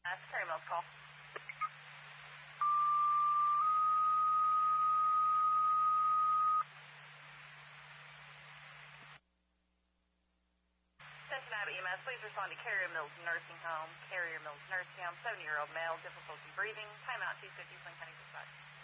That's Carrie Mills call. Cincinnati EMS, please respond to Carrier Mills Nursing Home. Carrier Mills Nursing Home, 70-year-old male, difficulty breathing. Timeout 250, Flint County Dispatch.